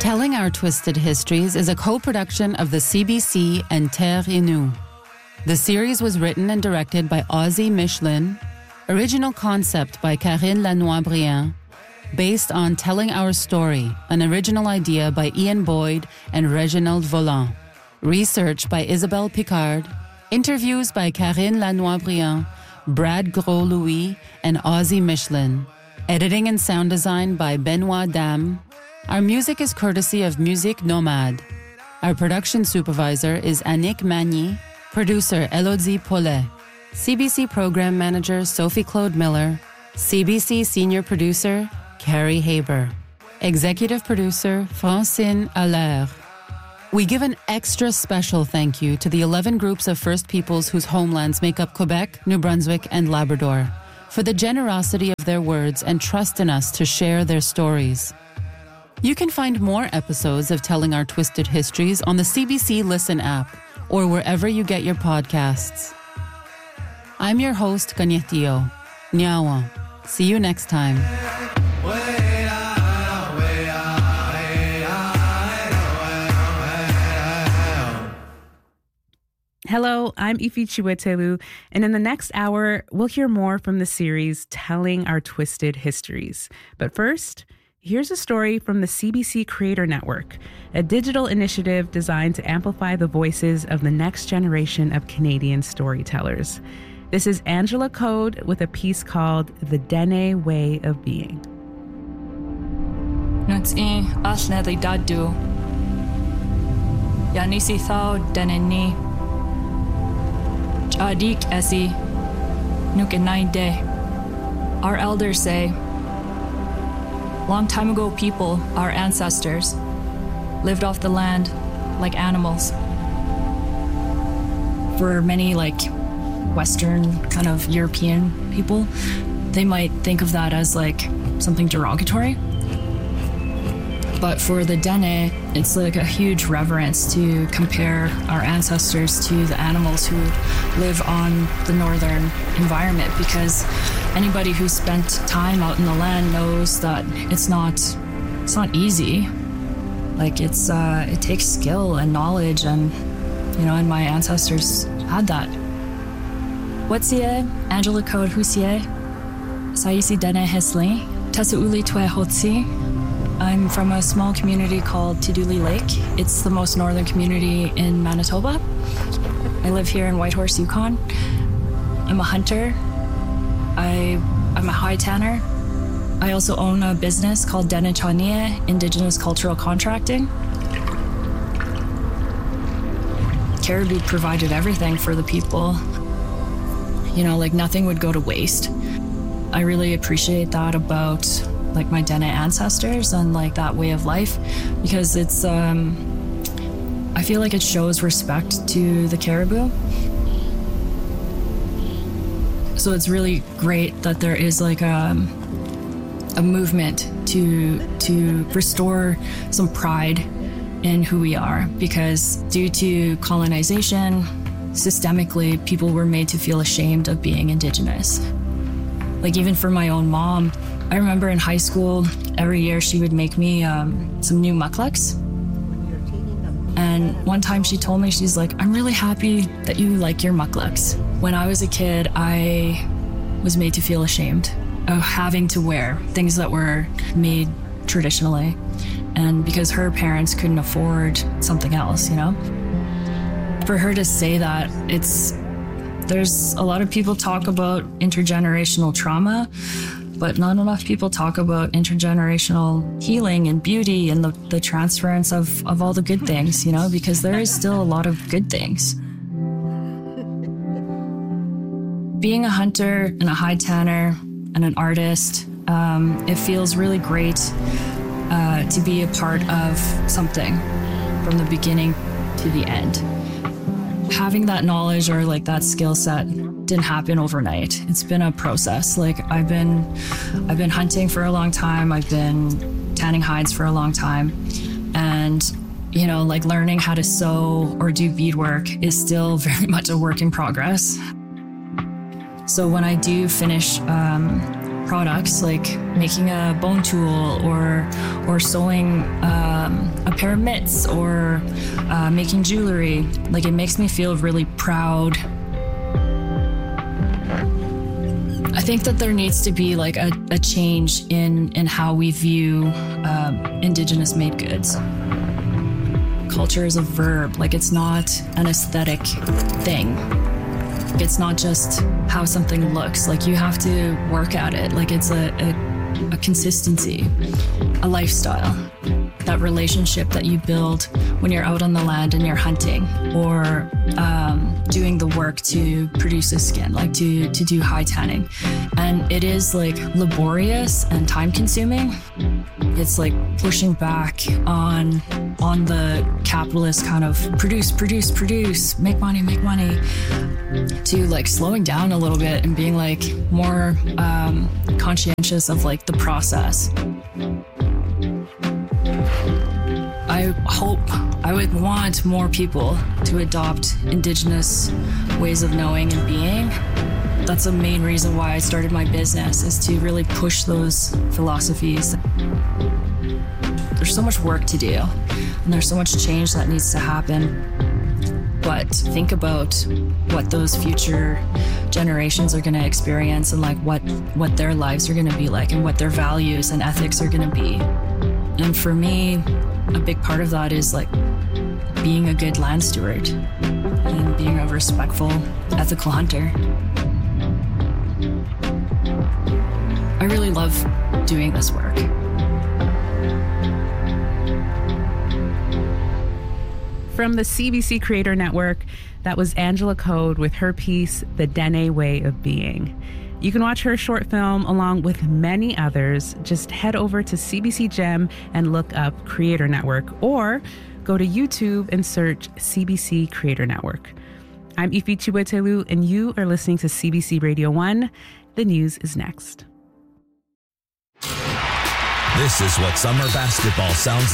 Telling Our Twisted Histories is a co-production of the CBC and Terre Innu. The series was written and directed by Ozzy Michelin, original concept by Karine Lanois-Briand, based on Telling Our Story, an original idea by Ian Boyd and Reginald Volant. Research by Isabelle Picard, interviews by Karine Lanois-Briand, Brad Gros-Louis, and Ozzy Michelin. Editing and sound design by Benoit Dam. Our music is courtesy of Musique Nomade. Our production supervisor is Annick Magny, producer Elodie Paulet, CBC program manager Sophie Claude Miller, CBC senior producer Carrie Haber, executive producer Francine Allaire. We give an extra special thank you to the 11 groups of First Peoples whose homelands make up Quebec, New Brunswick, and Labrador, for the generosity of their words and trust in us to share their stories. You can find more episodes of Telling Our Twisted Histories on the CBC Listen app or wherever you get your podcasts. I'm your host, Kanyetio. Nyawa. See you next time. Hello, I'm Ifi Chiwetelu, and in the next hour, we'll hear more from the series Telling Our Twisted Histories. But first, here's a story from the CBC Creator Network, a digital initiative designed to amplify the voices of the next generation of Canadian storytellers. This is Angela Code with a piece called The Dene Way of Being. Nutsi asnedi dadu. Yanisi thao deneni. Chadik esi. Nukenaide. Our elders say, long time ago people, our ancestors, lived off the land like animals. For many Western kind of European people, they might think of that as something derogatory. But for the Dene, it's a huge reverence to compare our ancestors to the animals who live on the northern environment, because anybody who spent time out in the land knows that it's not easy. It takes skill and knowledge, and my ancestors had that. Whatsie, Angela Code Husie, Saisi Dene Hesli, Tasuuli Tue Hotsi. I'm from a small community called Tiduli Lake. It's the most northern community in Manitoba. I live here in Whitehorse, Yukon. I'm a hunter. I'm a high tanner. I also own a business called Dene Chanie, Indigenous Cultural Contracting. Caribou provided everything for the people. Nothing would go to waste. I really appreciate that about my Dene ancestors and that way of life, because it's I feel like it shows respect to the caribou. So it's really great that there is a movement to restore some pride in who we are, because due to colonization, systemically, people were made to feel ashamed of being Indigenous. Even for my own mom, I remember in high school, every year she would make me some new mucklucks. And one time she told me, she's like, I'm really happy that you like your mucklucks. When I was a kid, I was made to feel ashamed of having to wear things that were made traditionally. And because her parents couldn't afford something else, For her to say that, there's a lot of people talk about intergenerational trauma, but not enough people talk about intergenerational healing and beauty and the transference of all the good things, because there is still a lot of good things. Being a hunter and a high tanner and an artist, it feels really great to be a part of something from the beginning to the end. Having that knowledge or that skill set didn't happen overnight. It's been a process. I've been hunting for a long time. I've been tanning hides for a long time. And, learning how to sew or do beadwork is still very much a work in progress. So when I do finish products like making a bone tool or sewing a pair of mitts or making jewelry. Like, it makes me feel really proud. I think that there needs to be like a change in how we view Indigenous made goods. Culture is a verb, like it's not an aesthetic thing. It's not just how something looks, like you have to work at it. Like it's a consistency, a lifestyle, that relationship that you build when you're out on the land and you're hunting or doing the work to produce a skin, like to do high tanning. And it is like laborious and time consuming. It's like pushing back on the capitalist kind of produce, make money, to like slowing down a little bit and being like more conscientious of like the process. I would want more people to adopt Indigenous ways of knowing and being. That's the main reason why I started my business, is to really push those philosophies. There's so much work to do, and there's so much change that needs to happen. But think about what those future generations are going to experience, and like what their lives are going to be like, and what their values and ethics are going to be. And for me, a big part of that is like being a good land steward and being a respectful, ethical hunter. I really love doing this work. From the CBC Creator Network, that was Angela Code with her piece, The Dene Way of Being. You can watch her short film along with many others. Just head over to CBC Gem and look up Creator Network, or go to YouTube and search CBC Creator Network. I'm Ifi Chiwetelu, and you are listening to CBC Radio 1. The news is next. This is what summer basketball sounds